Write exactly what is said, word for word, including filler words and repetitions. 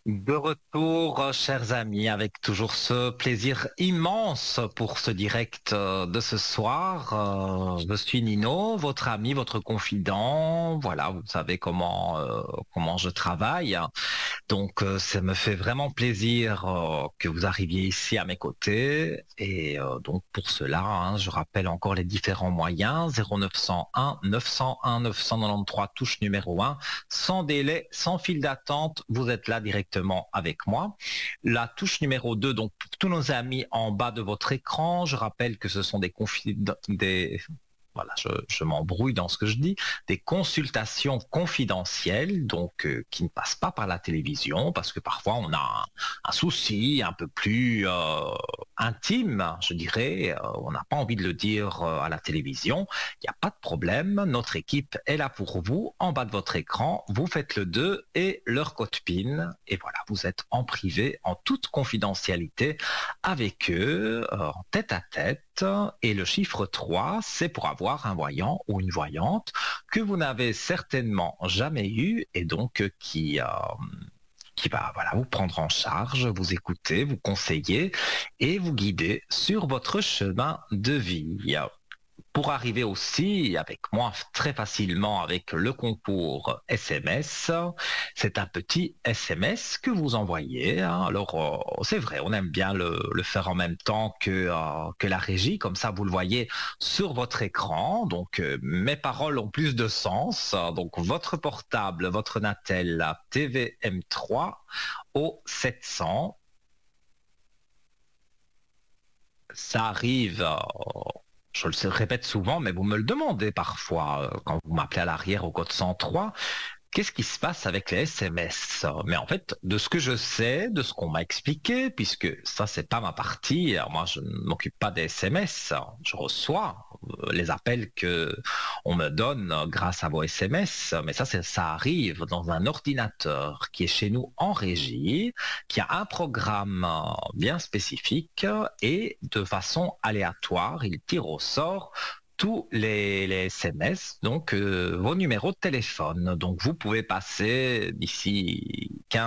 De retour, euh, chers amis, avec toujours ce plaisir immense pour ce direct euh, de ce soir. Euh, je suis Nino, votre ami, votre confident. Voilà, vous savez comment euh, comment je travaille. Donc, euh, ça me fait vraiment plaisir euh, que vous arriviez ici à mes côtés. Et euh, donc, pour cela, hein, je rappelle encore les différents moyens. zéro neuf cent un neuf cent un neuf cent quatre-vingt-treize, touche numéro un. Sans délai, sans file d'attente, vous êtes là directement avec moi. La touche numéro deux, donc pour tous nos amis en bas de votre écran, je rappelle que ce sont des, confid- des voilà, je, je m'embrouille dans ce que je dis, des consultations confidentielles, donc euh, qui ne passent pas par la télévision, parce que parfois on a un, un souci un peu plus euh, intime, je dirais, euh, on n'a pas envie de le dire euh, à la télévision, il n'y a pas de problème, notre équipe est là pour vous, en bas de votre écran, vous faites le deux et leur code PIN, et voilà, vous êtes en privé, en toute confidentialité avec eux, euh, en tête à tête. Et le chiffre trois, c'est pour avoir un voyant ou une voyante que vous n'avez certainement jamais eu et donc euh, qui, euh, qui va voilà, vous prendre en charge, vous écouter, vous conseiller et vous guider sur votre chemin de vie. Pour arriver aussi avec moi très facilement avec le concours S M S, c'est un petit S M S que vous envoyez, hein. Alors euh, c'est vrai, on aime bien le, le faire en même temps que, euh, que la régie, comme ça vous le voyez sur votre écran. Donc euh, mes paroles ont plus de sens. Donc votre portable, votre Natel T V M trois au sept cents. Ça arrive, euh, je le répète souvent, mais vous me le demandez parfois euh, quand vous m'appelez à l'arrière au code cent trois. Qu'est-ce qui se passe avec les S M S? Mais en fait, de ce que je sais, de ce qu'on m'a expliqué, puisque ça, c'est pas ma partie, alors moi, je ne m'occupe pas des S M S, je reçois euh, les appels que on me donne euh, grâce à vos S M S, mais ça, c'est- ça arrive dans un ordinateur qui est chez nous en régie, qui a un programme euh, bien spécifique et de façon aléatoire, il tire au sort tous les, les S M S, donc euh, vos numéros de téléphone. Donc vous pouvez passer d'ici